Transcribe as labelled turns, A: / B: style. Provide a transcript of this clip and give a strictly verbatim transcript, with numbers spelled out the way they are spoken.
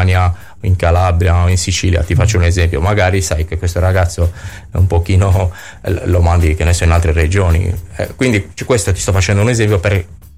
A: Campania, in Calabria o in Sicilia, ti faccio un esempio, magari sai che questo ragazzo è un pochino, lo mandi che ne so in altre regioni, eh, quindi questo ti sto facendo un esempio per